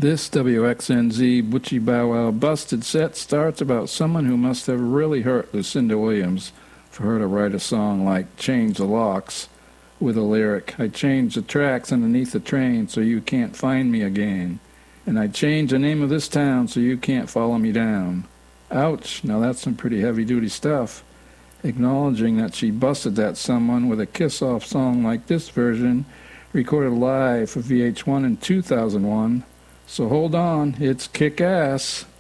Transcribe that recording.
This WXNZ Butchie Bow Wow Busted set starts about someone who must have really hurt Lucinda Williams for her to write a song like Change the Locks with a lyric, I changed the tracks underneath the train so you can't find me again, and I changed the name of this town so you can't follow me down. Ouch, now that's some pretty heavy-duty stuff. Acknowledging that she busted that someone with a kiss-off song like this version, recorded live for VH1 in 2001. So hold on, it's kick-ass.